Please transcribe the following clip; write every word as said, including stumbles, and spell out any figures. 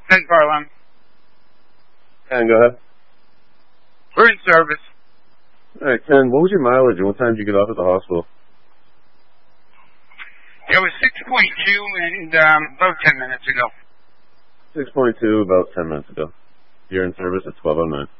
ten Carlin. Ken, go ahead. We're in service. All right, Ken, what was your mileage and what time did you get off at the hospital? It was six point two and um, about ten minutes ago. six point two, about ten minutes ago. You're in service at twelve oh nine.